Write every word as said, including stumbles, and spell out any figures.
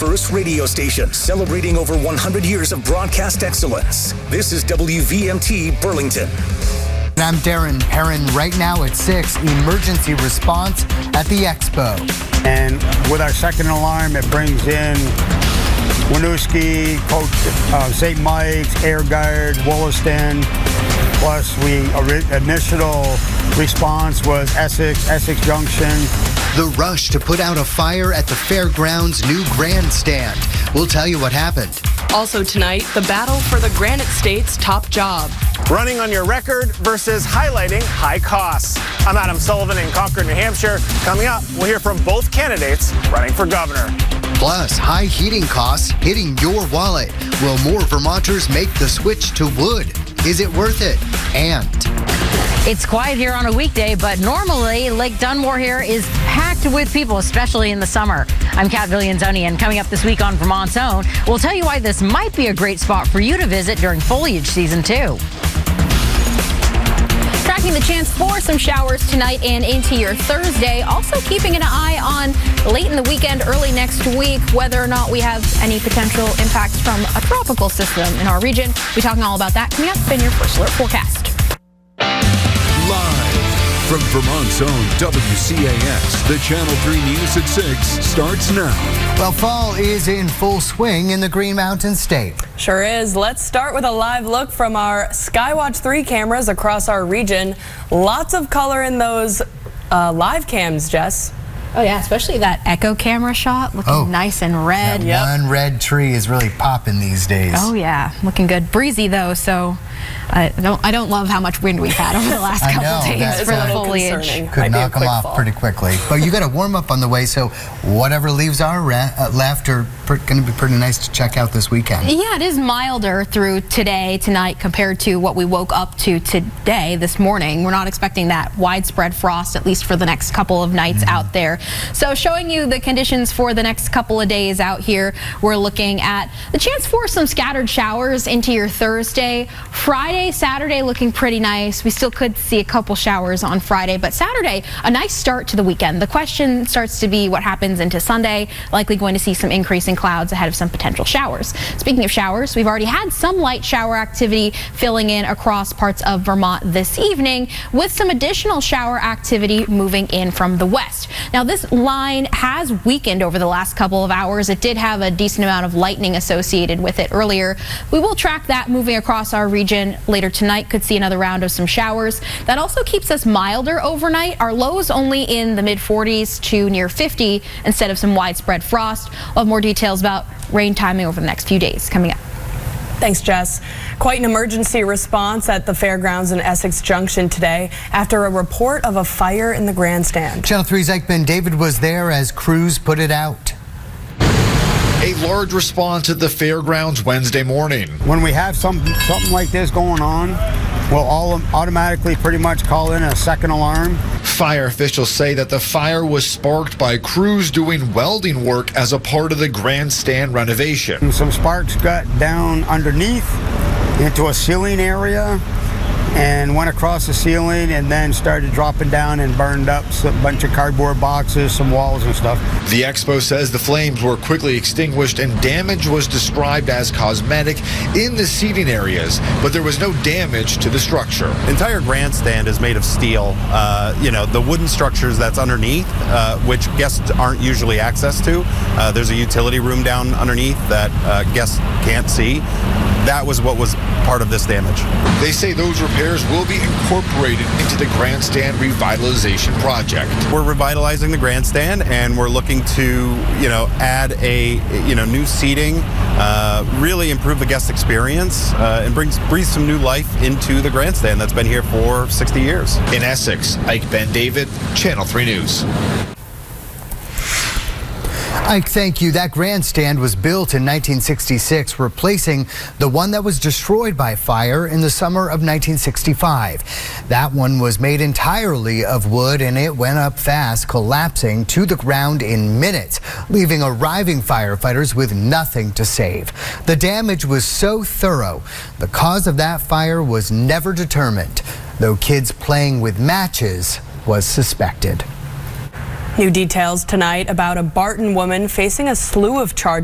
first radio station, celebrating over one hundred years of broadcast excellence. This is W V M T Burlington. I'm Darren Perrin. Right now at six, emergency response at the Expo. And with our second alarm, it brings in Winooski, Coach, uh, Saint Mike's, Air Guard, Wollaston. Plus, we initial response was Essex, Essex Junction. The rush to put out a fire at the fairgrounds' new grandstand. We'll tell you what happened. Also tonight, the battle for the Granite State's top job. Running on your record versus highlighting high costs. I'm Adam Sullivan in Concord, New Hampshire. Coming up, we'll hear from both candidates running for governor. Plus, high heating costs hitting your wallet. Will more Vermonters make the switch to wood? Is it worth it? And it's quiet here on a weekday, but normally Lake Dunmore here is packed with people, especially in the summer. I'm Kat Villanzoni, and coming up this week on Vermont's Own, we'll tell you why this might be a great spot for you to visit during foliage season too. Tracking the chance for some showers tonight and into your Thursday. Also keeping an eye on late in the weekend, early next week, whether or not we have any potential impacts from a tropical system in our region. We'll be talking all about that coming up in your First Alert forecast. Live from Vermont's own W C A X, the Channel three News at six starts now. Well, fall is in full swing in the Green Mountain State. Sure is. Let's start with a live look from our Skywatch three cameras across our region. Lots of color in those uh, live cams, Jess. Oh yeah, especially that echo camera shot, looking oh, nice and red. That yep. one red tree is really popping these days. Oh yeah, looking good. Breezy though, so I don't I don't love how much wind we've had over the last couple know, days for the foliage. Could knock them off fall. pretty quickly. But you got to warm up on the way, so whatever leaves are re- uh, left are going to be pretty nice to check out this weekend. Yeah, it is milder through today, tonight, compared to what we woke up to today, this morning. We're not expecting that widespread frost, at least for the next couple of nights mm. out there. So showing you the conditions for the next couple of days out here, we're looking at the chance for some scattered showers into your Thursday. Friday, Saturday looking pretty nice. We still could see a couple showers on Friday, but Saturday, a nice start to the weekend. The question starts to be what happens into Sunday. Likely going to see some increasing clouds ahead of some potential showers. Speaking of showers, we've already had some light shower activity filling in across parts of Vermont this evening, with some additional shower activity moving in from the west. Now, this line has weakened over the last couple of hours. It did have a decent amount of lightning associated with it earlier. We will track that moving across our region later tonight. Could see another round of some showers. That also keeps us milder overnight. Our lows only in the mid forties to near fifty instead of some widespread frost. We'll have more details about rain timing over the next few days coming up. Thanks, Jess. Quite an emergency response at the fairgrounds in Essex Junction today after a report of a fire in the grandstand. Channel three's Ike Ben David was there as crews put it out. A large response at the fairgrounds Wednesday morning. When we have some, something like this going on, we'll all automatically pretty much call in a second alarm. Fire officials say that the fire was sparked by crews doing welding work as a part of the grandstand renovation. And some sparks got down underneath into a ceiling area and went across the ceiling and then started dropping down and burned up a bunch of cardboard boxes, some walls and stuff. The Expo says the flames were quickly extinguished and damage was described as cosmetic in the seating areas, but there was no damage to the structure. The entire grandstand is made of steel. Uh, you know, the wooden structures that's underneath, uh, which guests aren't usually access to. Uh, there's a utility room down underneath that uh, guests can't see. That was what was part of this damage. They say those repairs will be incorporated into the grandstand revitalization project. We're revitalizing the grandstand, and we're looking to, you know, add a, you know, new seating, uh, really improve the guest experience, uh, and brings breathe some new life into the grandstand that's been here for sixty years. In Essex, Ike Ben David, Channel three News. Ike, thank you. That grandstand was built in nineteen sixty-six, replacing the one that was destroyed by fire in the summer of nineteen sixty-five. That one was made entirely of wood, and it went up fast, collapsing to the ground in minutes, leaving arriving firefighters with nothing to save. The damage was so thorough, the cause of that fire was never determined, though kids playing with matches was suspected. New details tonight about a Barton woman facing a slew of charges